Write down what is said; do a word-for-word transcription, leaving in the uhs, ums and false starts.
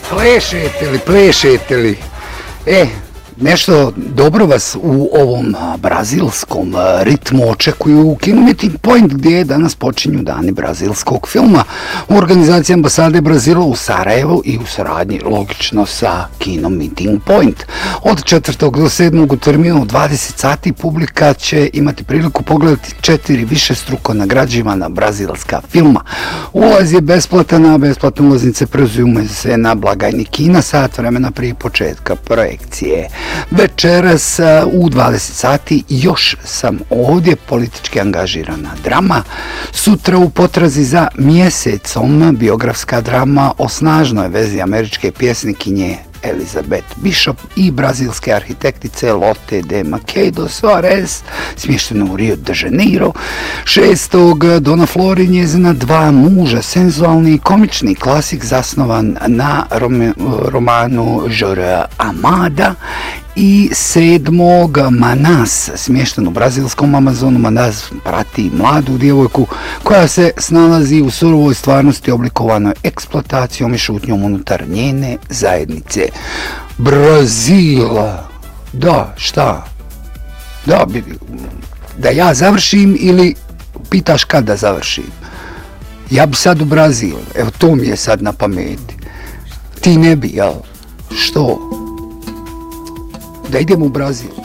Plešete li, plešete li? E, nešto dobro vas u ovom brazilskom ritmu očekuju u Kino Meeting Point gdje danas počinju dani brazilskog filma u organizaciji ambasade Brazila u Sarajevu i u saradnji logično sa Kino Meeting Point. Od četvrtog do sedmog u terminu u dvadeset sati publika će imati priliku pogledati četiri višestruko nagrađivana brazilska filma. Ulaz je besplatan, a besplatne ulaznice preuzimaju se na blagajni kina sat vremena prije početka projekcije. Večeras u dvadeset sati još sam ovdje, politički angažirana drama. Sutra u potrazi za mjesecom biografska drama o snažnoj vezi američke pjesnikinje Elizabeth Bishop i brazilske arhitektice Lotte de Macedo Soares, smješteno u Rio de Janeiro. Šestog Dona Flor i njezina dva muža, senzualni i komični klasik zasnovan na rom romanu Jorge Amada. I sedmog Manas, smješten u brazilskom Amazonu. Manas prati mladu djevojku koja se snalazi u surovoj stvarnosti oblikovanoj eksploatacijom i šutnjom unutar njene zajednice. Brazila. Da, šta? Da, da ja završim ili pitaš kad da završim? Ja bi sad u Brazil. Evo, to mi je sad na pameti. Ti ne bi, jel? Što? Da idemo u Brazil.